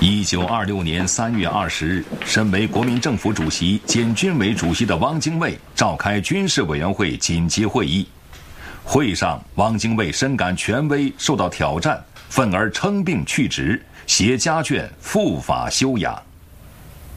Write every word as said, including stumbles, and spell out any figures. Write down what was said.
一九二六年三月二十日，身为国民政府主席兼军委主席的汪精卫召开军事委员会紧急会议。会上，汪精卫深感权威受到挑战，愤而称病去职，携家眷赴法休养。